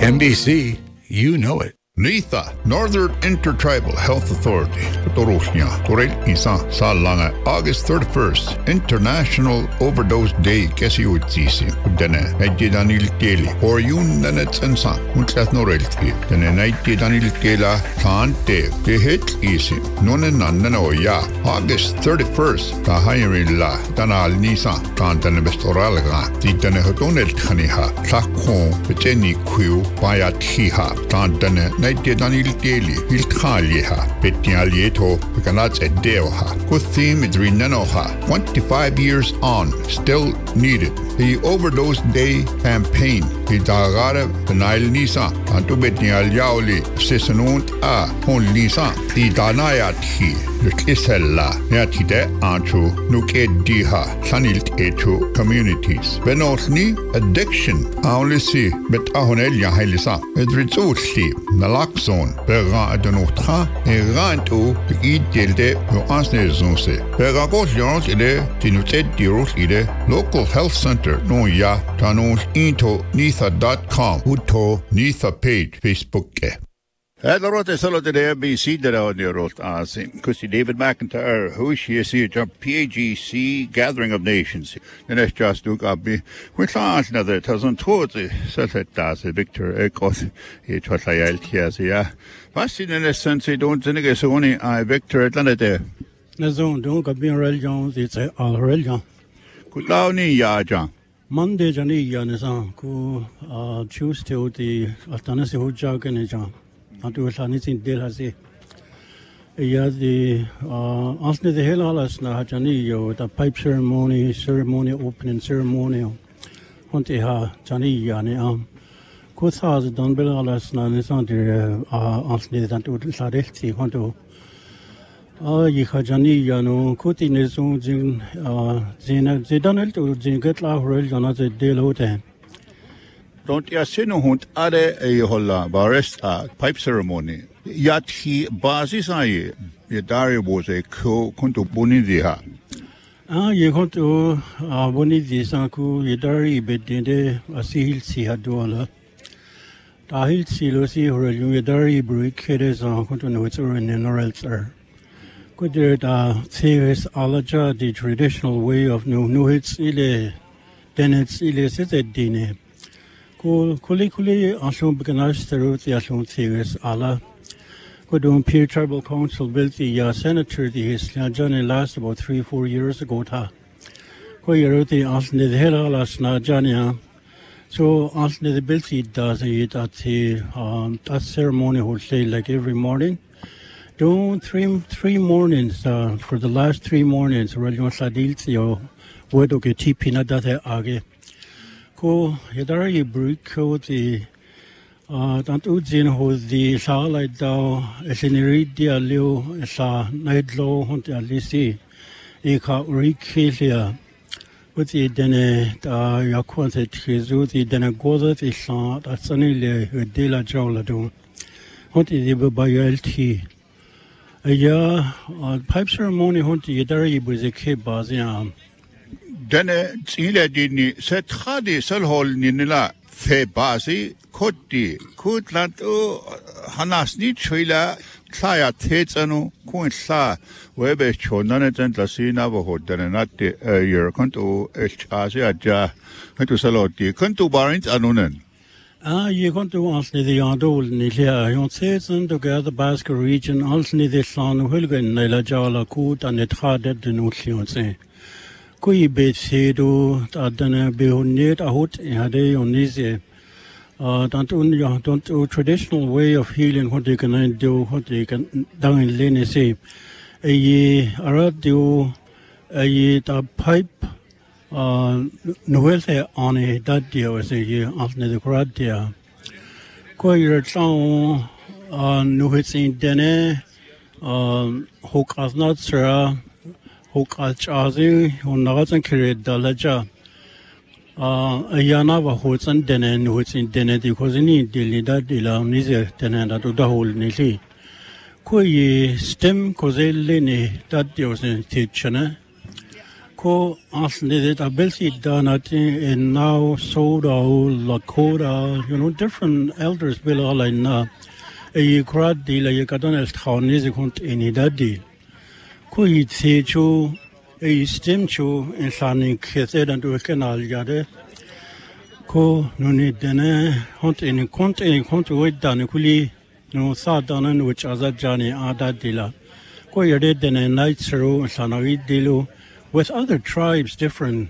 NBC, you know it. NITHA, Northern Intertribal Health Authority, Torosnia, Torel Isa, Salanga, August 31st, International Overdose Day, Kesiutisi, Dene, Naididanil Keli, or Yun Nanets and San, Mutsat Norelti, Dene Naididanil Kela, Kante, the hit easy, Nonanano Ya, August 31st, Tahayarilla, Danal Nisa, Kantana Bestoralga, Titane Hotonel Kaniha, Sakon, Peteni Quiu, Bayatiha, Kantane. Naididanil Keli, Ilkaliha, Petialieto, Kanats Edeoha, Kuthim Idrinanoha, 25 years on, still needed. The Overdose Day campaign, the Dagara, the Nile Nisa, Antubetial Yauli, Sisanunt A, Hon Nisa, the Danayati, the Kisella, Yatide Anchu, Nuke Diha, Sanilt Etu communities. Benosni, addiction, only see, but Ahonelia Helisa, Edritsusi, Naloxone, Berra Adenotra, et Ranto, Eid Delde, Ansnezonse. Beragos Jans Ide, Tinutet Diros Ide, Local Health Center, no ya, Tanos into Nitha.com, Uto Nitha page, Facebook. Rote solo de NBC de la Rot Asim. Kusi David McIntyre, who she see a PAGC Gathering of Nations. The next just look up me. We saw another thousand towards the Celtic Das Victor Ecos, it was a Yeltia. What's in the sense they don't think it's only I Victor Atlanta. The zone don't got being religions, it's all religion. Could Launi Yaja. Monday, Johnny Yanison, who choose to the Altanasi who jog and a jump. Antu sanitsin delhasi. Ya the asne the helalas na hajani yo the pipe ceremony opening ceremony. Honte ha jani yani kuthas don belalas na nisantir asne dantu sarechti honto. Yi hajani yano kuti nesun jin zina zidanel to jingetla horel jana ze delote. Don't ya sinu hunt ade a holla barest pipe ceremony. Yat he basis I Yadari was a co kuntu bunidiha. Ye conto bonidi sanku Yadari bedinde a seal si hadola. Tahil silosi or a Yadari brick headers on continuator and norelser. Could there theories alaja the traditional way of no hits ile then it's illicit dine. Kuli Ashum Beganash Theruthi Ashum Theories Allah. Kodum Peer Tribal Council built the senator the Johnny last about 3-4 years ago. Koyeruthi Asne the Helalas Najania. So Asne the Bilti does it at the that ceremony will say like every morning. Don't three mornings for the last 3 mornings, Religion Sadiltio, Wedoke Tipina Date Age. Ko Yadari Brico the Tantuzin who the Salai Dao, Eseneridia Leo, Sa Nightlow, Hunt Alisi, Eka Urikelia, with the Dene Yaquantet, Jesuti, Denagoza, the Sa, that Sanile, De La Jolado, Hunty the Bayalti. Pipe ceremony Hunty Yadari was a Cape Baziam. Denne Zile Dini set Hadi Selhol Ninila Fe Basi Koti Kutland Hanas Nichila Saya Tetsano Kunsa Webe Chonanet and Lasina Vahod Danati year Konto Asia Ja Hunto Saloti Konto Barins Anunen. You want to ask the Yadol Nilia, yon Tetsan together Basque region, also the San Hulgan, Nela Jala Kut and it had the Nucleon. Kui bet sedo adana behunnet ahut hade onise don't traditional way of healing what they can do what they can down in lene say a aradio a ta pipe noelle on a that deal was a year after the gradia Koyer song no hits in dene hook as not sir Hokachazi, who Nazan carried Dalaja. Ayanava holds and Denen, which in Denet, because in Delida Dila, Nizir, Denanda to the whole Nisi. Koye stem Kozelene, that was in Tichana. ko asne that ability done and now soda Lakota, different elders bill all in a crowd deal a cadonel town is a hunt in that deal. Ko it say chu a stem chu in Sani Kethed and to a canal yade. Ko no need dene hunt in a wait down kuli no thought done which as a Johnny ada dila. Ko yade dene night seru Sanari dilu. With other tribes, different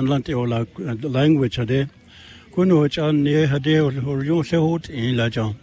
language ade, kuno chan ne hade or yon se hot in la jan.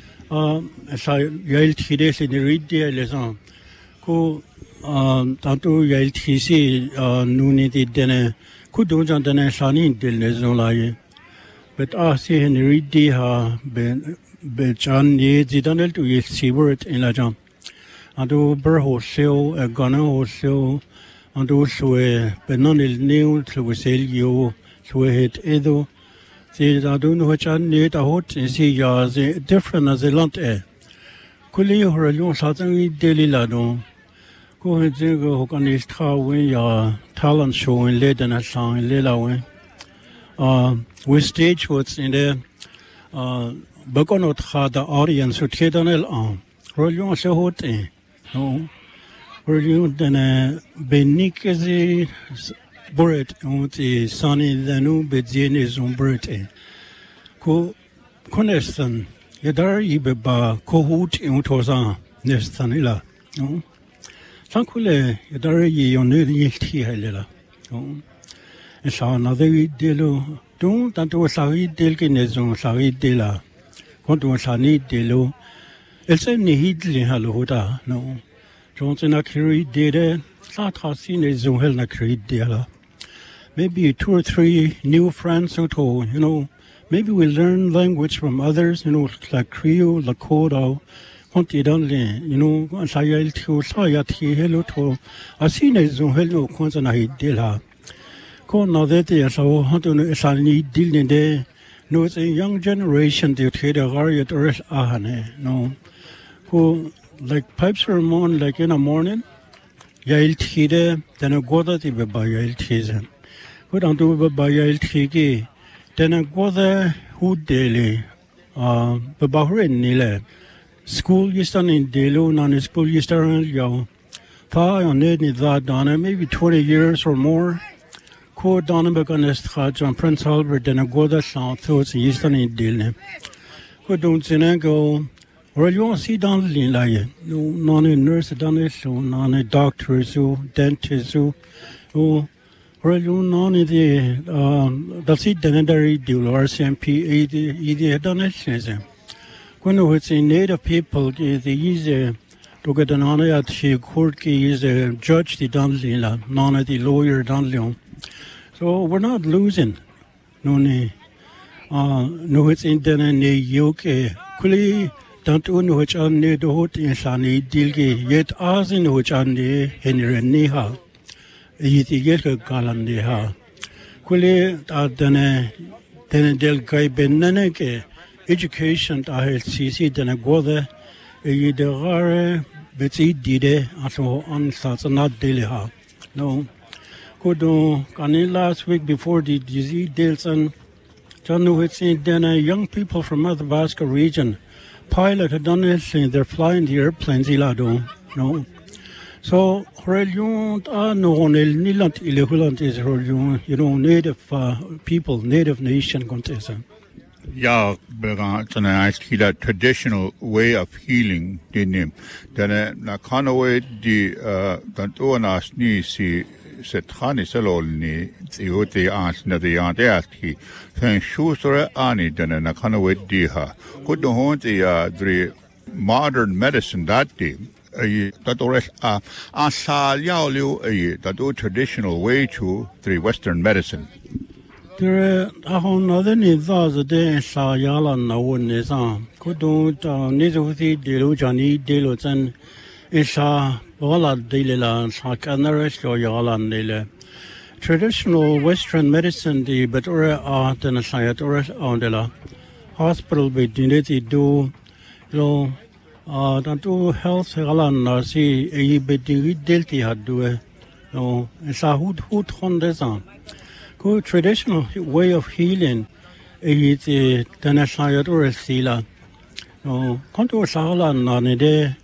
Sa yail tide se ne read de lesan. Ko tanto yail tisi nuni di dene ku don jan dene sani del ne zon la ye. But si ne read de ha be chan ye zidanel tu ye si word in la jan. Ando ber ho seo a gana ho seo. And also, Benonil Neil to Wasilio, to it Edo. See, I don't know which I need a hot and see yas different as a lot air. Kuli or a long suddenly daily lado. Go and go on his car when your talent show and led and a song in Lila. We stage what's in there. Bagonot had the audience who take on it on. Rollion so hot, no. Earlier than Benikezi Buret on the sunny Lanu Bedzin is on Burte. Ko Conestan, Yadar Ibeba, Kohut in Tosa, Nestanilla. No? Sankule, Yadar ye on the Yeti Helena. No? And saw another delo. Don't that was Sari Delkinezon, Sari Dela. Conto Sani Delo. It's a Nihidli Haloda, no. Johnson Akiri did it. Satrasin is Zohel Nakri Dela. Maybe 2 or 3 new friends or two, maybe we learn language from others, like Creole, Lakota, Conti Dunley, Sayel to Sayati, hello to Asine Zohel no Consonai Dela. Con now that they are so hunting Sani Dilin de, no, it's a young generation to trade a Gariat or Ahane, no. Who like pipes are on like in the morning, Yail Tide, then a goda to be by Yail Tizen. Go down to by Yail Tigi, then a goda who daily, Babarin Nile. School you stand in Delo, non school you stand in Yo. Fa on it that donna, maybe 20 years or more. Co Donna Bagonest John Prince Albert, then a goda sound thoughts eastern in Dile. Go don't go. Or you won't see down the line, no, non a nurse done it, so non a doctor, so dentist, so, or you non the that's it, then a deal, or SMP, either done it. When it's in native people, the easy to get an honor at the court is a judge, the Dunley, non the lawyer, Dunley. So we're not losing, no, it's in then a UK, Kuli. Don't know which on the hot in Sani Dilgi, yet as in which on the Henry Niha, Yeti Galan Neha. Kuli at then del Gai Beneneke, education I had CC than a gother, a yidare, Betsy Dide, also on Sats not Deliha. No. Could do last week before the disease Delson, John Whitson, then young people from Athabasca region. Pilot had done it, they're flying the airplanes, no. So, Religion, no, Nilant, Ilhulant is religion, native people, native nation contest. Yeah, it's a traditional way of healing, the name. Then, Nakanaway, Dantoanas Nisi. Setkhani salolni iote ans na de ati fen shusra ani dana na kana weddiha could no haunt the modern medicine that team that ores asal yaulu that traditional way to the western medicine there are another needs de sa yala na one is could do nizuti delujani delutan isa Wala Delila, Sakanaresh or Yalan Dele. Traditional Western medicine, the Betora art and a Sayatoras on the hospital with dignity do, don't do health, Alan, see a bit delty had do No, it's a hood on this on. Go traditional way of healing. It's the national or sila. No, contour sala none de.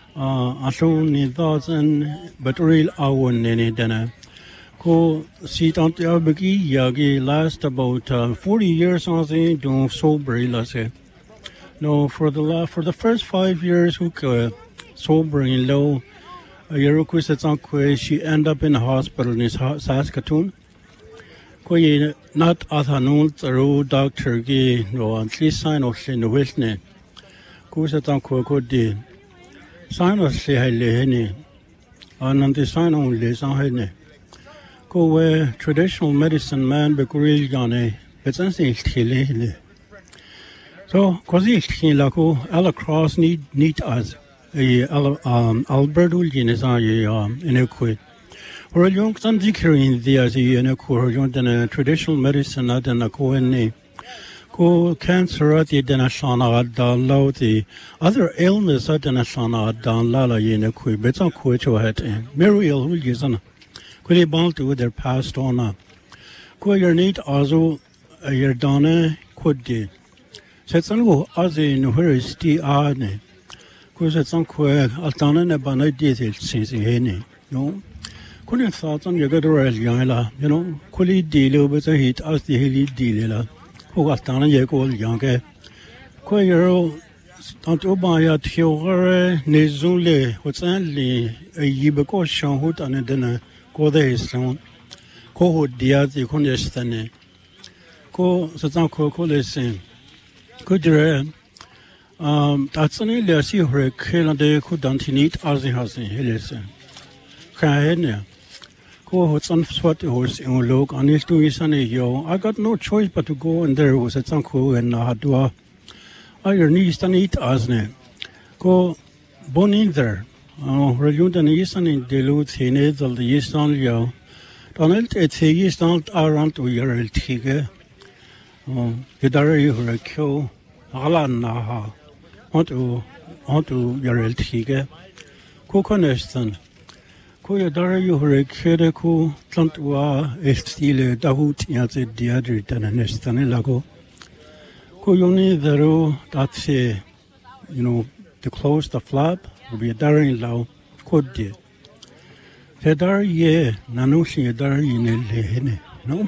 Aso ni thousand, but real hour nene dana. Ko sit on the arbegi yagi last about 40 years on the do sober lase. No, for the first 5 years who sober in low. Yeroku said she ended up in the hospital in Saskatoon. Koye not athanun through doctor gi no at least sign of in the witness. Ko said ko di sign of se hene. And the sign only hene. Ko traditional medicine man be kuril gane. It's anything hile. So kozi hila ko all across need us. Albert Ulgin is in a quid. Or a young son in the as in a court than a traditional medicine at an a coene. Ko cancer at the Denashana down the other illness at the Nashana down Lala in a quid, but on quit your head. Muriel Ulgizan. Could he bound to their past on? Ko your need also a year donna could de. Said some as in where is the arne. Because it's unquare, I'll done in a banana detail since any. No, couldn't thought on your good rail, Yala, you know, could he deal with the heat as the hilly dealer, who was done a year old younger. Quayero, don't obey at your Nezule, what's only a Yibako Shanhoot and a dinner, go there is soon. Go dear the condestane. Go, Satanko, call the same. Good read. That's an area see her kill de couldn't need as he has in Hillison. Kahenia. Go what's on swat horse in look on his doing sunny yo. I got no choice but to go and there was a tanko and Hadua. I your knees and eat as name. Go bon in there. Relude and eastern in Delude, he needle the eastern yo. Donald it's the eastern around to your tigger. Gedare you a kill. Alanaha. Onto your tige. Coconeston. Coyadara you were a kedeco, Tlantua, Estile, Dahut, Yaz, Diadrit, and a Nestanilago. Coyoni, the row, that's a, to close the flap, will be a daring low, could ye. The dar ye, Nanushi, a dar in a lehene, no?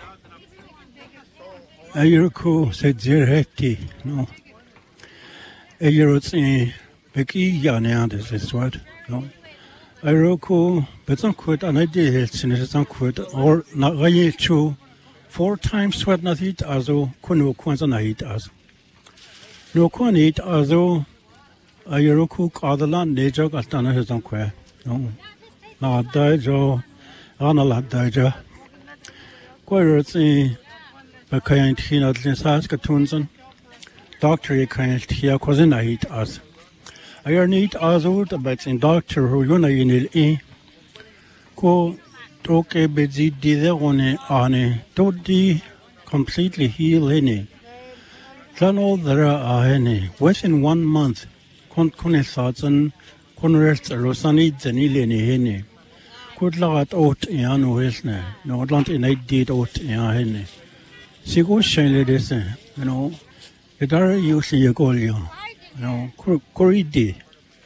Ayurko said Zerheti, no? A year in Becky Yaneandis is what, no? I roku, but not quit an idea, it's not quit, or not really true. 4 times sweat not eat as though Kuno Kwanzan eat as. No Kwan eat as though a Yeroku Kadalan nature got done as on queer. No, not Dajo, Anala Daja. Quirts in Bakayan Tina Saskatoonson. Doctor, you can't hear cousin I eat as. I need as old, but in doctor who you know in the go toke busy did on totally completely heal any. Then all there are any. Within 1 month, Conne thoughts and Conrest Rosanid and Ilene. Good lot out in Wisner. No, not in I did out in Henny. See, go shine this, The dar usually a goal, Coridi.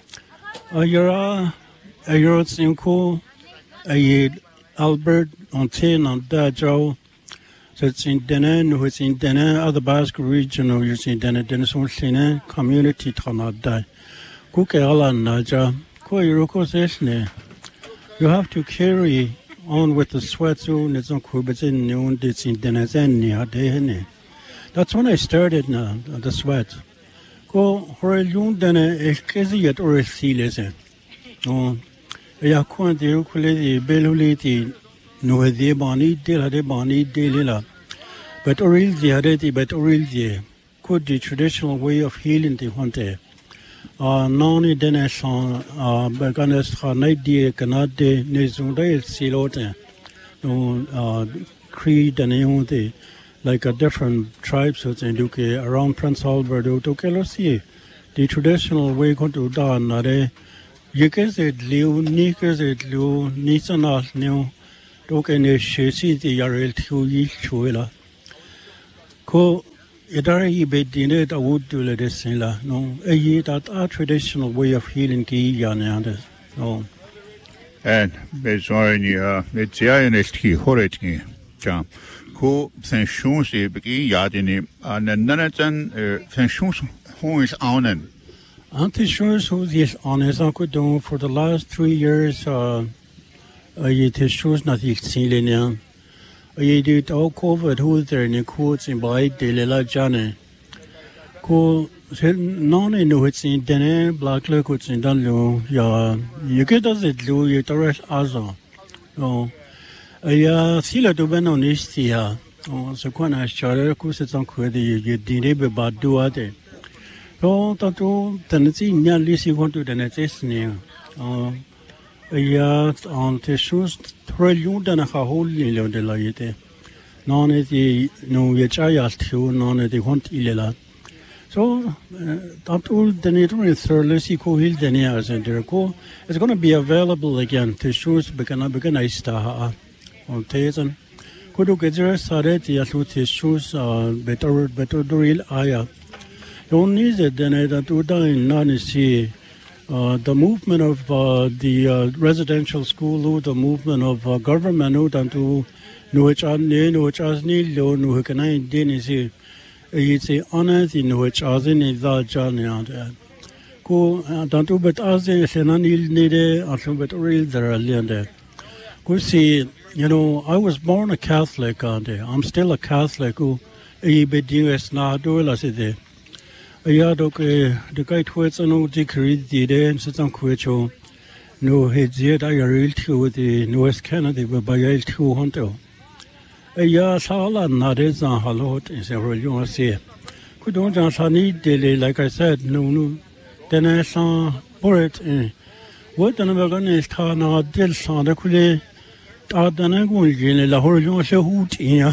A year Simco, a Albert on 10 on Dajo, that's in Denan, who is in Denan, other Basque region, or you see Denan, Denison Sine, community Tanada. Cook Alan Naja, Koyuko Sesne. You have to carry on with the sweat zone, it's on Kubitin, noon, it's in Denazenia, Dehene. That's when I started now, the sweat. Go where you then a crazy at or a seal is it. Oh, a quantity ukulele, bellulity, no, the bonny, de bonny, de lila. But orilzi, but orilzi, could the traditional way of healing the hunter. Non denation, Baganas, Hanadi, Canade, Nezunde, Silote, no, creed and Eonte. Like a different tribes around Prince Albert, the traditional way to done, you guess it liu, Nikas it liu, Nisanat new, toke ne shesi ti yarel thuyi chuela ko idari be dine da would do le desila no a that our traditional way of healing ki yanande no and bezoin it's ja nicht ki horetni ja ko pensions e begi yadini an nanatan pensions who is onen Anti-insurance who is honest uncle don for the last 3 years it is shows not seen I did all COVID who there in quotes in by de la jane ko non in which in dene black look what's in dan ya you get as it do you direct azo no ya sila do ben on istia so kwana share ku se zang ku de you dine be ba do ade so to tendency nya li si kon to dene tsne ja on te shoes trillion dana ha hol ni lo de la yete non e di no ye cha ya tu non e di hont ilela so that all the need thoroughly ko hil dene as in there ko it's going to be available again te shoes begin I sta on tezen ko do gezer sare ti ya te shoes better drill aya don't need it then that do in non see the movement of the residential school, the movement of government, and to know which are which as need lo no can I dinisi. It's a honest in which as in the journey and go don't do but as in Senanil needed, also but real there are land. Go see, you know, I was born a Catholic, and I'm still a Catholic who a bit US na do as it. Ja, donc de kai twets no decree de se tan kwecho no hedje da yaril to the North Canada be bayel to honto. Ja, sala na de san halot in se religion se. Ku don jan sani de like I said no then I saw port what an agan is ta na del san de kule ta dana go gene la religion se hut in.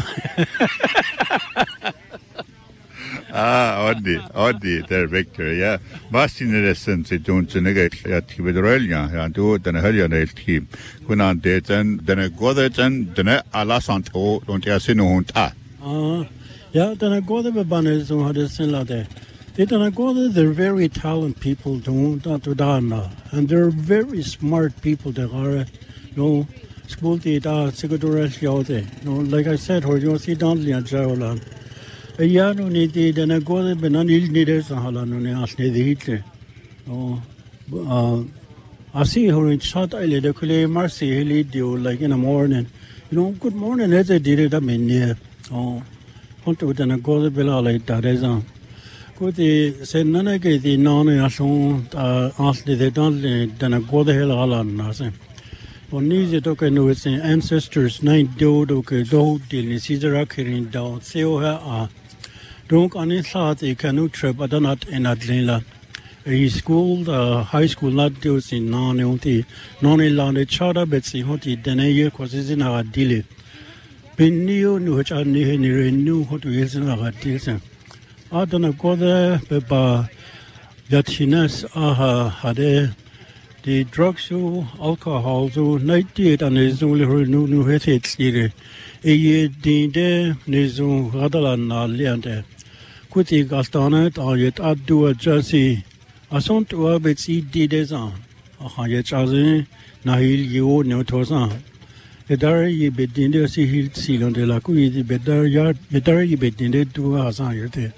Oddi, der Victor, ja. Was in der Essenz tun zu nege Tibedrelja, ja, du den Helja nicht Team. Kunan deten, den Godeten, den Alasanto und Sin und ja, den Godebe Banes so hat es la de. They den Gode, they're very talented people to dana, and they're very smart people that are no school da secretariat yode. No, like I said, or you see down in Jaolan. Ja, no need den Gode benanil nides halano ne asne de hitle. I see her in shot I led a kule mercy heli do like in the morning. You know, good morning as I did it I mean yeah. Want to den Gode bela like that is on. Good say none get the non ason asne de don den Gode hel halan nase. On these took no its ancestors nine do do dil Caesar kirin down seo ha donc on is thought a canoe trip but not in Atlanta. A school high school not deals in non-unti non-land charter but see what it then a year causes in our deal. Been new which I knew what we is in our deals. I don't go there but that chinas had the drugs so alcohol so 98 and is only her new hits here. A year de Nizu Radalan Liande. Kuti Gastanet or yet I'd do a jersey. I saw to have its desan. Yet Chazi Nahil you no tosan. The Dari ye bedin there see hill seal on the Lacui, the better yard, the Dari bedin there to Hazan yete.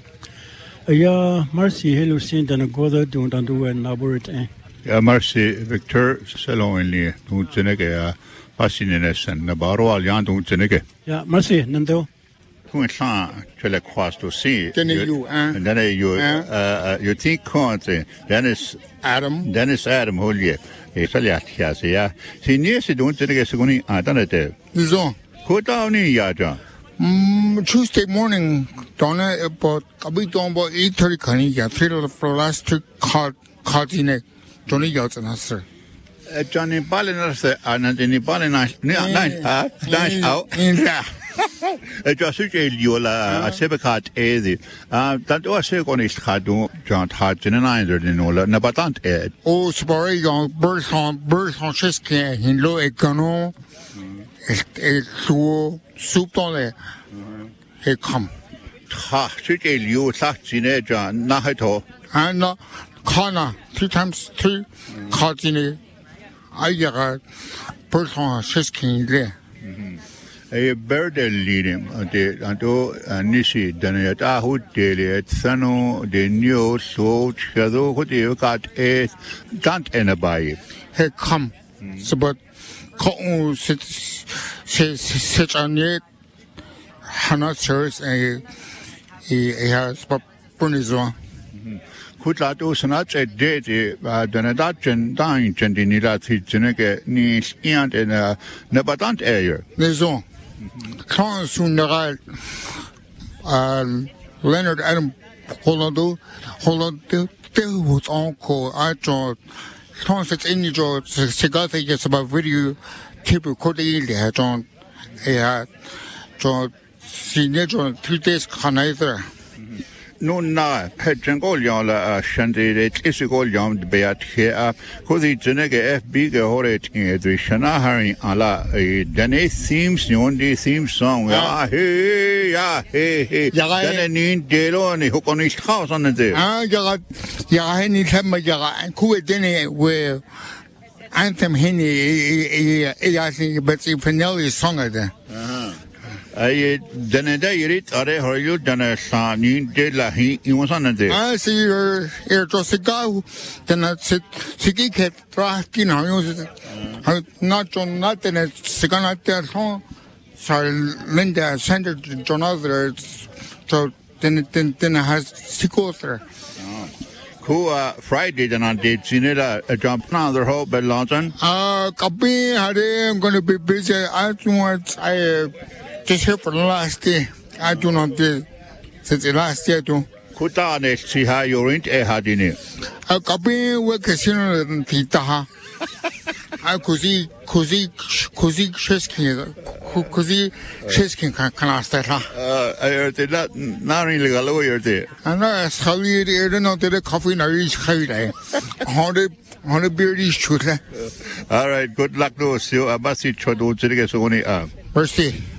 Ya Mercy Hello Saint and a Goda don't undo and laborate. Ja, Mercy Victor Selonly, don't Senega. Fascinines and Nabarro Allian don't Senega. Ja, Mercy, Nando. Who to cross to see. Then you, and then you think country. Dennis Adam, Holy. A Faliat, yeah. See, near se don't take a second. I done it there. Go down in Yaja. Tuesday morning, Donna, about a bit on about 8:30 Kaniga, 3 for last 2 card in it. Johnny Yachts and Husser. Johnny Ballinas and Johnny Ballinas, nice out. Just a Yola, a Sebacat Edi. That was a Gonish Hadu, John Hart, and either in Ola, Nabatant Ed. Oh, Sporigon, Birds on Cheske, in Low Econo, soup dans les et come. Ha, sit a liu sa teenager, Nahato. And corner 3x3 cardine. I got person shisking there. A bird leading the Nishi, Daneta, who daily at Sano, the new so shadow, who you got a don't anybody. He come. So but sit on it. Hana church and he has Punizo. Could that also not a date, Danadajan dying Gentinila Tigeneke, Nis, and in a Nebatant area. Maison. Quand Sundaral Leonard Adam Hollando was uncle. I thought quand it's in your cigar gets about video keep recording the John a John senior 3 days can either. No, na, Petjangolian, Shandy, Issigolian, the Beat here, Cosi Genega FB, Horet in the Shanahari, Allah, a Dane themes, the only theme song. Hey, then in Deloni, who on his house on the day. Henny Tamaga and Kua Denny where Anthem Henny, I think, but if Pinelli song at there. I Danada Irit, are you done a son in De La He was on the day? I see your ear to cigar, then I said, Siki cat, Raskin, not John, not in a cigar, there, so Linda sent it to John other, so then I has Sikotra. Who Friday then I did Sinilla a jump now the whole bed Lawson? Copy, I'm going to be busy. I just here for the last day. I do not do since the last year too. Kutane see how you're in a hadini. A copy work casino and Titaha. I could see Sheskin can ask that. I heard that not really a lawyer there. And that's how you don't know the coffee in a rich holiday. On a beardy shooter. All right, good luck to you. I must see Chodo Chirigasoni. Mercy.